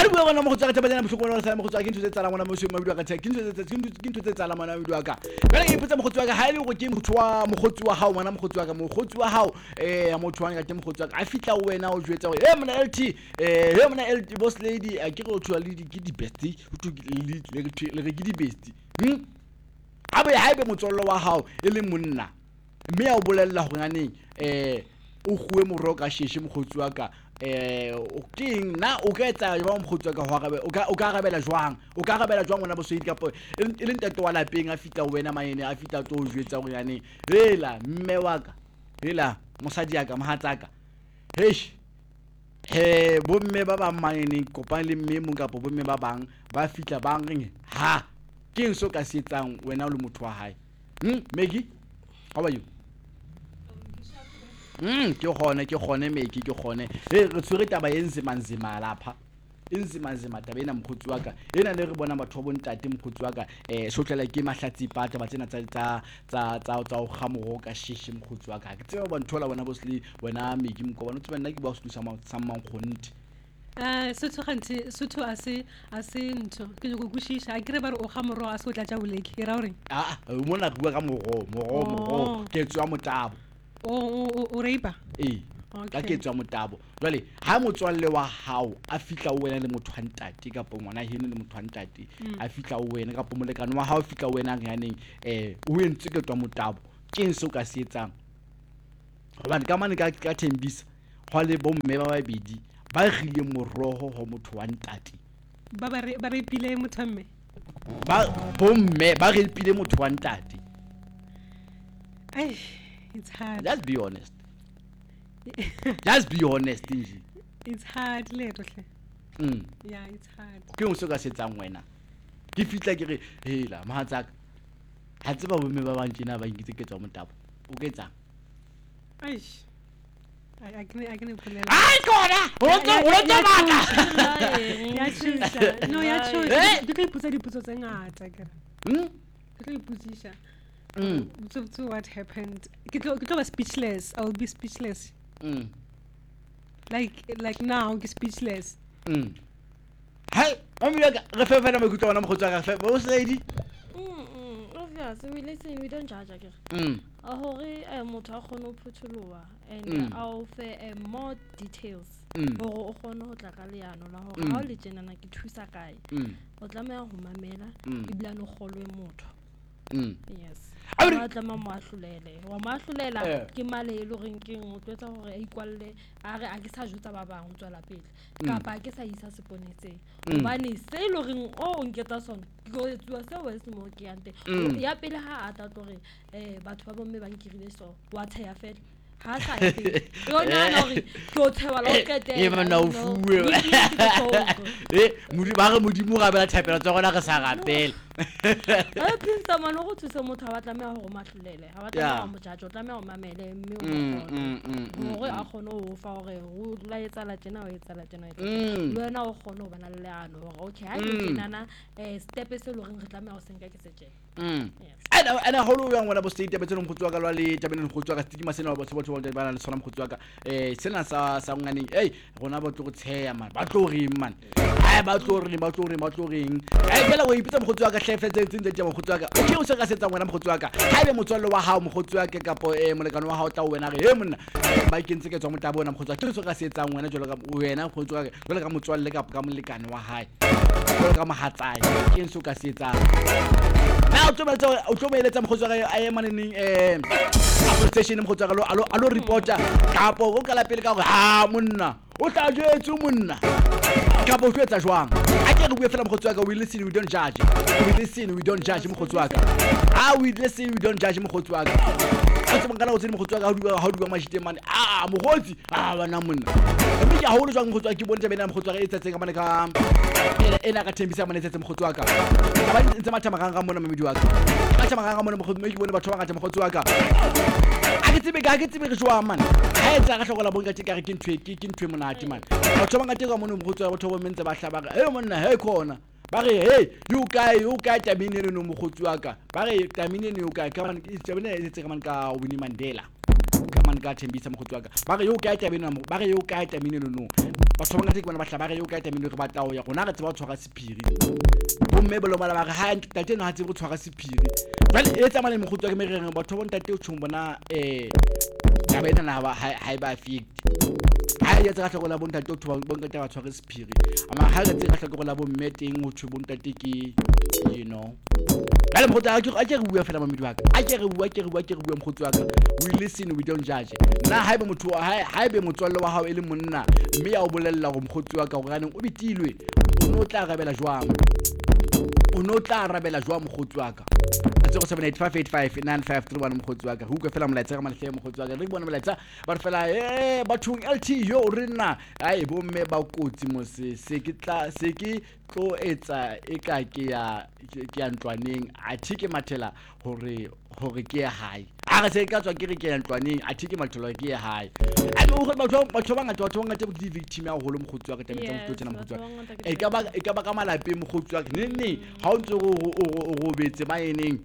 le bua bona mo go tsaka tabana mo hlokomela sa mo go tsaka ke ntse tse tsala mona mo se mo bidwa ka tsaka ke ntse tse tsala mona mo bidwa ka bana ke ipotsa mo go tsaka ha ile go ke motho wa mogotsi wa hao mona mo go tsaka mo gotsi wa hao ya motho wa ka ke mo go tsaka a fitla wena o jwetsa gore mona LT mona LT boss lady a ke go tswa le ke di best le re ke di best abe haebe motswallo wa hao e le monna mme ya o bolella go nganeng o gwe moro ka sheshe mogotsi wa ka o keng na o ka etsa ba mogotsi wa ka go gabe o ka gabela jwang ngwana bosoidi kapo e le ntate wa lapeng a fitla wena maene a fitla tlo o jwetsa go nganeng hela mme wa ka hela mosadi ya ka mohatsaka bomme ba bang maene kopang le mme mo kapo bomme ba bang ba fitla ba reng ha ke eng so ka se etsang wena o le motho wa hae Maggie how are you ke gone Maggie ke gone re tswere taba e nzima lapha inzima taba ena mkhotsi wa ka ena le re bona batho ba bontate mkhotsi wa ka so tlela ke mahlatsi pata ba tsena tsa o gamoro ka shishi mkhotsi wa ka ke tseba ba nthola bona bosli wena Maggie mko bona tseba nna ke ba go tsusa sa mangkhonti Sotho ase ntho ke go gushisha a kire ba re o gamoro a se o tla tja boleke ke ra hore mona bua ka moro ke tswa motabo o reipa ka ke tswa motabo jwale ha motswalle wa hao a fitla o wena le motho wa ntate kapo ngwana heno le motho wa ntate a fitla o wena kapo molekano wa hao fitla wena ga yaneng o entse ke tswa motabo ke eng se o ka se etsang hobane ka mane ka thembisa go le bomme ba babedi ba gile moroho ho motho wa ntate ba re pile motho mme bomme ba re pile motho wa ntate it's hard. Let's be honest. Nji. It's hard le rohle. Yeah, it's hard. Ke o se ka setsang wena. Ke fitla ke re hela mahatsaka. Ha tseba bomme ba bang tjena ba ngitse ke tswa motabo. O ke etsang? I can pull it. Ai kona! O tla mata. Ya chusa. No, ya chusa. Ke ka iputsa diputso tse ngata ke. Ke ka iputsisha. So what happened? Ke tlo speechless. I will be speechless. Like now, get speechless. Hey, I'm like re fe fela mo kutwa mo khotsa ka fe. Boss lady. Obviously, we listen, we don't judge again. A hore motho a khone o phutholowa and I'll fe more details. Hore o khone ho tla ka leano la hore ha o le tjena na ke thusa kae. O tlameha ho mamela ebile no kgolwe motho. Yes. Wa tlama mo ahlolele wa mahlolela ke male e lo reng ke o tlotsa hore a ikwalle a re a ke sa jutsa ba bang o tswela pele kapa ke sa isa seponetseng hobane se lo reng o nketsa sona go etsuwa se wa se mo ke ante ya pele ha a ta tlo re batho ba bomme ba nkirile so wa theya fela ha sa e yona no re go thewa lo kete e mana o fuwe mudi ba re modimo ga bela thapela tsa gona ga sa rapela a pisa mano go thusa motho a batla me go mahlolele ha batla mo jajo tla me go mamele mme o a khone o fa gore o la etsala tjena o etsala tjena le wena o khone o bana le leano gore okay ha ke nana step se lo reng re tla me go senka ke setse ana holo ya ngwana bo state ya betselo mkhotsi wa ka lwa le tabene mkhotsi wa ka stima sena ba botho ba bana le sona mkhotsi wa ka sena sa nganeng rona ba tlo go tsheya man ba tlo reng man ba tlo reng bela o ipitsa mkhotsi wa ka hlefetse tse tse mkhotsi wa ka okay o se ka setsa ngwana mkhotsi wa ka ha be motswallo wa hao mkhotsi wa ka kapo molekano wa hao tla wena re monna ba ikentse ke tswa motabo bona mkhotsi wa ke se ka setsa ngwana jolo ka wena mkhotsi wa ka jolo ka motswalle kapo ka molekano wa hae jolo ka mahatsai ke se ka setsa na o tlo meletsa mkhotsi wa ka a emaneng police station mkhotsi wa ka alo reporter kapo go kala pele ka gore ha monna o tla jetse monna kapo o tsetsa jwang a ke re bue fela mkhotsi wa ka we listen we don't judge mkhotsi wa ka we listen we don't judge mkhotsi wa ka a tsema kana o tsene mkhotsi wa ka ha o dua mashite mane mkhotsi bana monna mme ke haholo jwang mkhotsi wa ke bontsha bena mkhotsi wa ka e tsetseng ka mane ka ena ka thembisa mane tsetse mkhotsi wa ka ba ntse mathama ga mona mamedi wa ka a tsama ga mona mkhotsi ke bone batho ba ngata mkhotsi wa ka a ke tsebe re jwa man ha etsa ga hlokola bonka ke ka re ke ntwe monate man batho ba ngata ka mona mkhotsi wa batho ba mentse ba hlaba ga monna khona ba re you guy tamine no mkhotsi wa ka ba re tamine ne you guy ka man itsebene e tsetse ka man ka Winnie Mandela ka man nka thembisa mokgotsi wa ka ba re yo ka tabeno ba re yo ka tabeno no batho ba ngata ke bona ba hla ba re yo ka tabeno re batla ho ya gona re tseba ho tshwara sephiri bomme bolo bala ba re ha ntate no ha tsebe ho tshwara sephiri jwale e tsa male mokgotsi wa ke mereng batho ba ntate o tshong bona ya bena na ba ha ba fit ha ya tsa hlokola bo ntate o thuba bo ntate ba tshwara sephiri ama ha ga tsa hlokola bo mme teng ho thwe bo ntate ke you know Kale mokgotsi a ke re bua fela mamedi wa ka a ke re bua mokgotsi wa ka we listen we don't judge na ha ebe motho ha ebe motswalle wa hao e le monna mme ya o bolella go mokgotsi wa ka go ganeng o bitilwe o no tla rabela jwang mokgotsi wa ka 0785859531 mokgotsi wa ka go fela molaetsa ka malatlhe mokgotsi wa ka re bona molaetsa ba fela bathong LT yo re nna ai bo mme ba kotsi mo se ke tlo etsa e ka ke ya ntwaneng a thike mathela hore ke ya hae a ga se ka tswa ke re ke ya ntwaneng a thike mathela ke ya hae a mo go batho ba ngata di victim ya go lo mokgotsi wa ka taba tsa motho tsena mokgotsi wa e ka ba ka malape mokgotsi wa ka nne ha o ntse go betse maeneng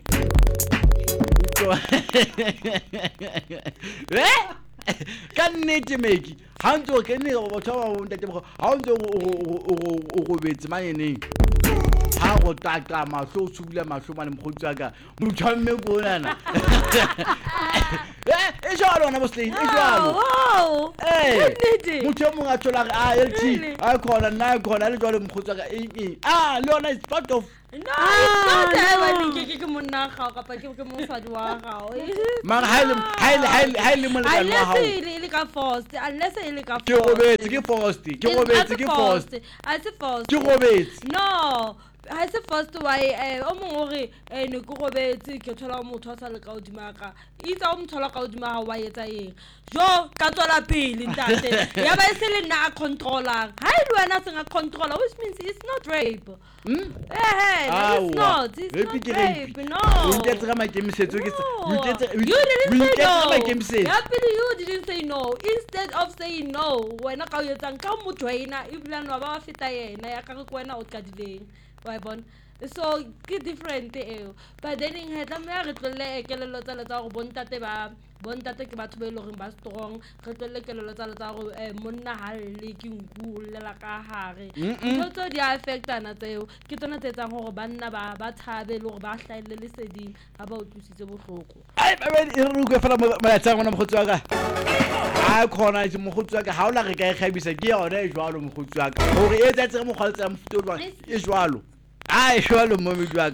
ka nnete meki ha ntse o kene batho ba bo ntate mo ha o ntse o betse maeneng ha go tata mahlo o tsubile mahlo mane mokgotsi wa ka mothamme go nana e jalo na bosley e jalo motho mo ga tsola a LT a khona na khona le jalo mokgotsi wa ka le ona is part of no it's not that ke monna ga kapa ke mosadi wa ga mang ha le mo le ka wa ha ile ka forced unless ile ka ke forced ke forced ke robetse no ha se first why o mongwe re ne go robetse ke thola motho a sa le ka odimaka itsa o mthola ka odima wa etsa eng jo ka tswela pele ntate ya ba se le na controller ha ile wena se nga controller which means it's not rape it's not rape no you didn't say you didn't say no instead of saying no wena ka yetsa ka motho wena ibla no ba feta yena ya ka go wena o tladileng wa bona so ke different but then in head me re tlole kelelo tsa letsa go bontate ke batho ba ile go ba strong re tlole kelelo tsa letsa go monna ha le ke nku le la ka hare tso di affectana tseo ke tsona tse tsang gore banna ba tshabe le gore ba hlaile le seding ga ba utlwisitse bohloko ai ba e re go fela malatsa ngwana mokgotsi wa ka a khona ke mokgotsi wa ka ha o la re ka e khabisa ke yona e jwalo mokgotsi wa ka gore e tsa tsere mogwaletse mfuto jwang e jwalo ai jwalo mo medwaka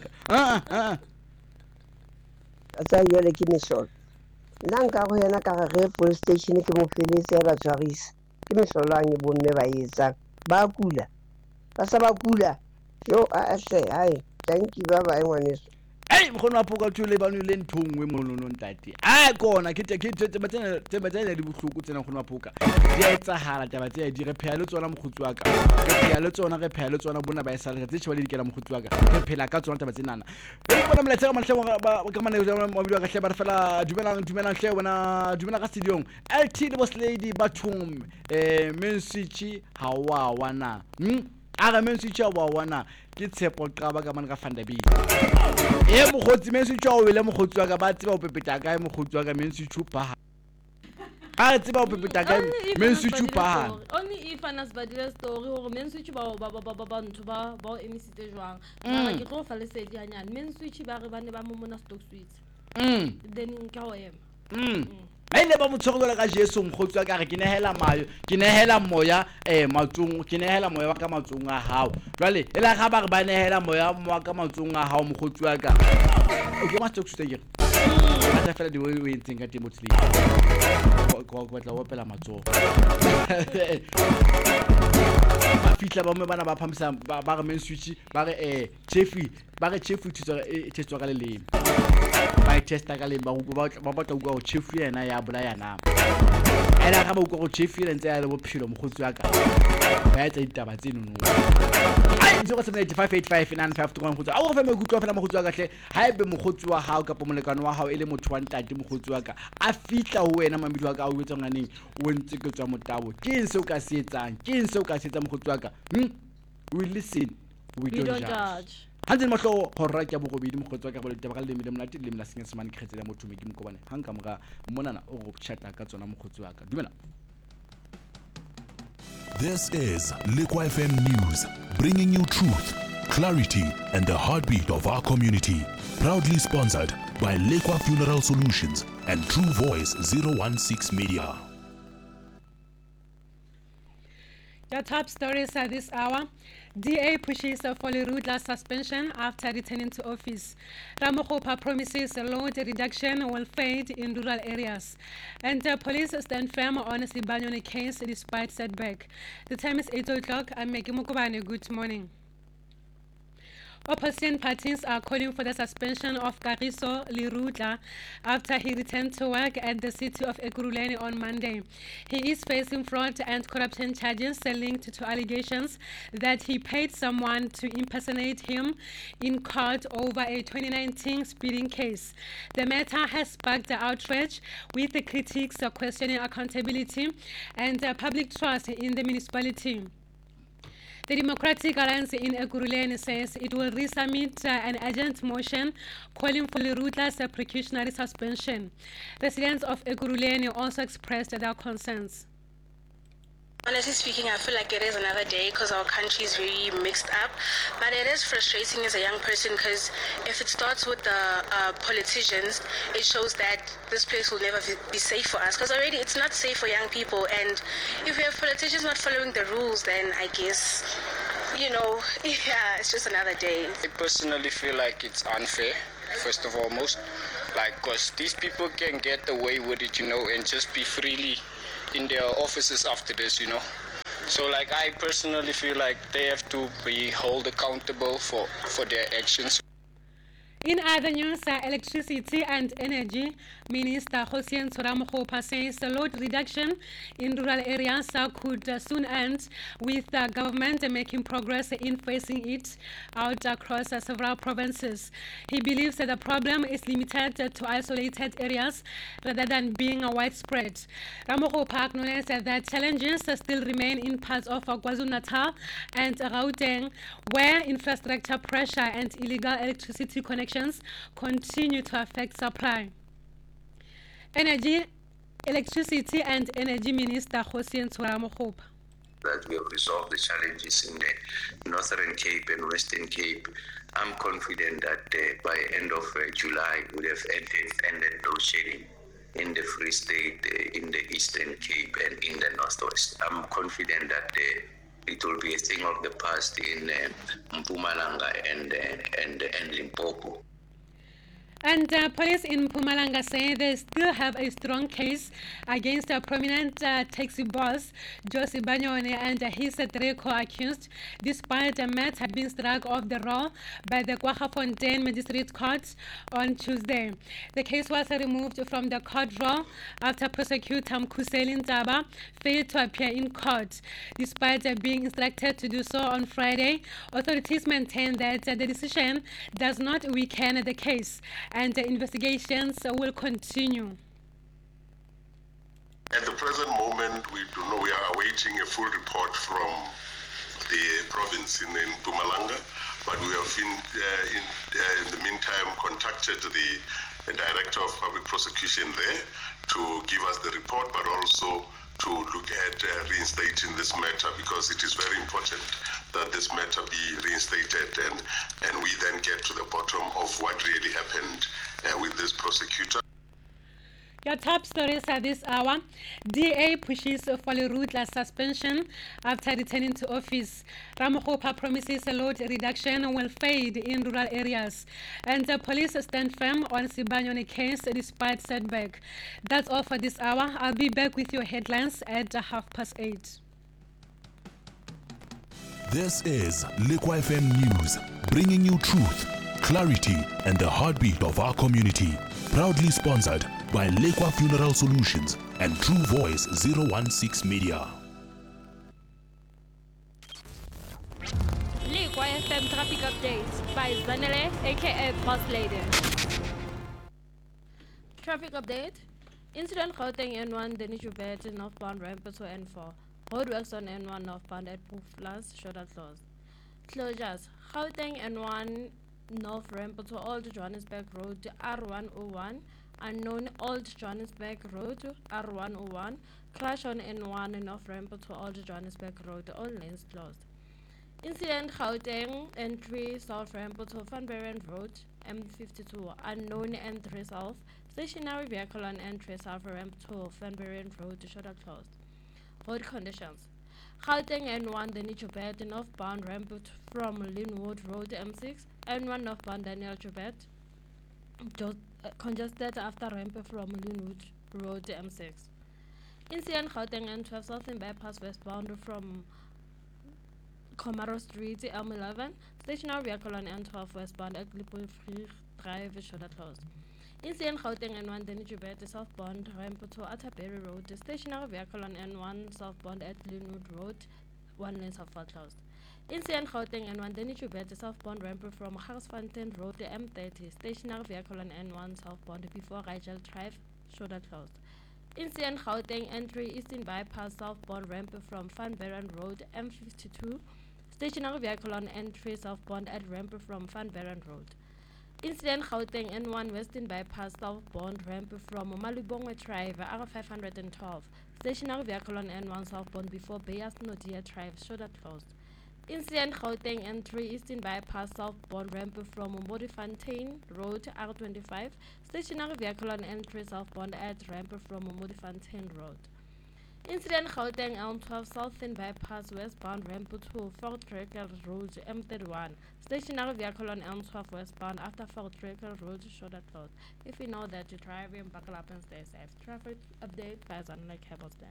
sa yole ke mesolo nna nka go yena ka ge police station ke mo feletse ba tshwarisa ke mesolo a nye bomme ba etsa ba kula ba sa ba kula yo a se ai thank you baba ngwaneso ai mkhono apuka thule banu le nthongwe monono ntate a kona ke tsena di bohloko tsena mkhono apuka di etsa hala taba tse di re phela tsona mokgotsi wa ka re phela tsona bona ba isa re tse tshwale di kela mokgotsi wa ka re phela ka tsona taba tsenana e bona mletsa mahlemo ka mana mo bidwa ka hleba re fela dumelang hle bona dumela ka studiong LT the boss lady bathum mensichi hawa wana aga mensichi hawa wana ke tshepo qaba ka mana ka Vanderbilt mokgotsi mensichi o wele mokgotsi wa ka ba tseba o pepeta ka mokgotsi wa ka mensichi pa a tseba o pepeta ka mensichi pa only if anas badile story gore mensichi ba ntho ba emisitse jwang ga ke tlo fa le sedi hanyane mensichi ba re bane ba mo mona stock suite then ka o Ele ba motshogela ka Jesu mkhotsi wa ka re ke nehela moya matsong ke nehela moya wa ka matsong a hao jwale ela ga ba re ba nehela moya wa ka matsong a hao mkhotsi wa ka o ke mastok tsutse ba tla fela di we ntseng ka temotli go batla go pela matsogo ba fitla ba me bana ba phamisa ba re men switch ba re chefi tsetswa ka le leng ba testa ka le ba batla go chefi yena ya bula yana ela ga ba go chefi le ntse ya le bophelo mogotsi wa ka ba etsa ditaba tseno no ai 0785859531 go tsa a go fa megutlo fela mogotsi wa ka hle ha ebe mogotsi wa hao ka pomolekano wa hao ele motho wa ntate mogotsi wa ka a fitla ho wena mamedi wa ka a wetsa nganeng o ntse ke tswa motabo ke eng se o ka se etsang mogotsi wa ka we listen we don't judge ha ntse mahlo hora ke bogobedi mokgotsi wa ka go le taba ka le le mnate le mla Senyesemane khetsela motho me ke mkobane ha nka moga monana o go chata ka tsona mokgotsi wa ka dumela. This is Liquid FM News, bringing you truth, clarity, and the heartbeat of our community. Proudly sponsored by Liquid Funeral Solutions and True Voice 016 Media. Your top stories at this hour. DA pushes for Lerudla suspension after returning to office. Ramokgopa promises load reduction will fade in rural areas. And police stand firm on Sibanyoni case despite setback. The time is 8 o'clock. I'm Maggie Mukubane. Good morning. Opposition parties are calling for the suspension of Kagiso Lerudla after he returned to work at the city of Ekurhuleni on Monday. He is facing fraud and corruption charges linked to allegations that he paid someone to impersonate him in court over a 2019 speeding case. The matter has sparked outrage, with the critics questioning accountability and public trust in the municipality. The Democratic Alliance in Ekurhuleni says it will resubmit an urgent motion calling for Lerudla's precautionary suspension. Residents of Ekurhuleni also expressed their concerns. Honestly speaking, I feel like it is another day because our country is very mixed up. But it is frustrating as a young person because if it starts with the politicians, it shows that this place will never be safe for us. Because already it's not safe for young people. And if we have politicians not following the rules, then I guess, yeah, it's just another day. I personally feel like it's unfair, first of all, because these people can get away with it, and just be freely in their offices after this, So I personally feel like they have to be held accountable for their actions. In other news, Electricity and Energy Minister Hossein Ramokgopa says the load reduction in rural areas could soon end, with the government making progress in phasing it out across several provinces. He believes that the problem is limited to isolated areas rather than being widespread. Ramokgopa acknowledged that challenges still remain in parts of KwaZulu-Natal and Gauteng, where infrastructure pressure and illegal electricity connections continue to affect supply. Electricity and Energy Minister Hossein Ramokgopa. That we have resolved the challenges in the Northern Cape and Western Cape. I'm confident that by end of July we would have ended load shedding in the Free State, in the Eastern Cape and in the Northwest. I'm confident that it will be a thing of the past in Mpumalanga and Limpopo. And police in Mpumalanga say they still have a strong case against a prominent taxi boss, Josie Banyone, and his three co-accused, despite the matter being struck off the roll by the Kwaggafontein Magistrate Court on Tuesday. The case was removed from the court roll after prosecutor Mkhuseli Ntaba failed to appear in court. Despite being instructed to do so on Friday, authorities maintain that the decision does not weaken the case, and the investigations will continue. At the present moment, we are awaiting a full report from the province in Mpumalanga, but we have in the meantime contacted the director of public prosecution there to give us the report, but also to look at reinstating this matter, because it is very important that this matter be reinstated and we then get to the bottom of what really happened with this prosecutor. Your top stories at this hour. DA pushes for Lerudla suspension after returning to office. Ramokgopa promises a load reduction will fade in rural areas. And the police stand firm on Sibanyoni case despite setback. That's all for this hour. I'll be back with your headlines at 8:30. This is Liquid FM News, bringing you truth, clarity, and the heartbeat of our community. Proudly sponsored by Liquid Funeral Solutions and True Voice 016 Media. Liquid FM traffic updates by Zanele, aka Boss Lady. Traffic update. Incident Gauteng N1, Denny Joubert, northbound ramp to N4. Roadworks on N1 northbound at Bouflas, shoulder closed. Closures. Gauteng N1 North Ramp to Old Johannesburg Road R101. Unknown Old Johannesburg Road R101. Crash on N1 North Ramp to Old Johannesburg Road. All lanes closed. Incident Gauteng N3 South Ramp to Van Buren Road M52. Unknown N3 South. Stationary vehicle on N3 South Ramp to Van Buren Road. Shutter closed. Road conditions. Gauteng N1 Danny Joubert northbound ramp from Linwood Road M6. N1 northbound Daniel Joubert congested after ramp from Linwood Road M6. Incident Gauteng N12 Southern Bypass westbound from Komaro Street M11. Stationary vehicle on N12 westbound at Free Drive shoulder closed. Incident Gauteng N1 Danny Joubert southbound ramp to Atterbury Road. Stationary vehicle on N1 southbound at Linwood Road. One lane southbound closed. Incident Gauteng N1 Danny Joubert southbound ramp from Garsfontein Road M30. Stationary vehicle on N1 southbound before Rigel Drive shoulder closed. Incident Gauteng N3 Eastern Bypass southbound ramp from Van Buren Road M52. Stationary vehicle on N3 southbound at ramp from Van Buren Road. Incident Gauteng N1 Western Bypass southbound ramp from Malibongwe Drive R512. Stationary vehicle on N1 southbound before Bayas Nodia Drive shoulder closed. Incident Gauteng N3 Eastern Bypass southbound ramp from Modifontaine Road R25. Stationary vehicle on N3 southbound at ramp from Modifontaine Road. Incident Gauteng N12 Southern Bypass westbound ramp to Fort Draker Road M31. Stationary vehicle on N12 westbound after Fort Draker Road shoulder closed. If you know that you're driving, buckle up and stay safe. Traffic update by Zanna Cables.